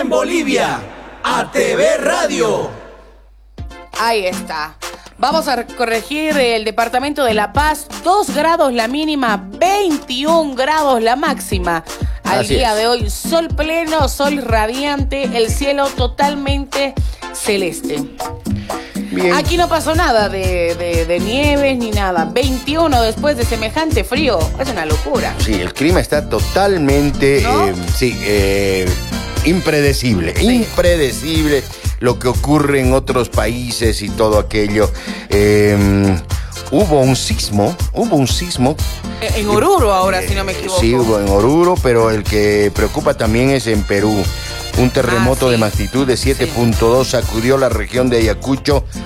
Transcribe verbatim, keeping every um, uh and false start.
en Bolivia, A T V Radio. Ahí está. Vamos a corregir el departamento de La Paz. dos grados la mínima, veintiún grados la máxima. Al Así día es. de hoy, sol pleno, sol radiante, el cielo totalmente celeste. Bien. Aquí no pasó nada de, de, de nieves ni nada. veintiuno después de semejante frío. Es una locura. Sí, el clima está totalmente, ¿No? eh, sí, eh, impredecible, Sí. impredecible lo que ocurre en otros países y todo aquello. Eh, hubo un sismo, hubo un sismo. En Oruro ahora, si no me equivoco. Sí, hubo en Oruro, pero el que preocupa también es en Perú. Un terremoto Ah, sí. de magnitud de siete punto dos sacudió la región de Ayacucho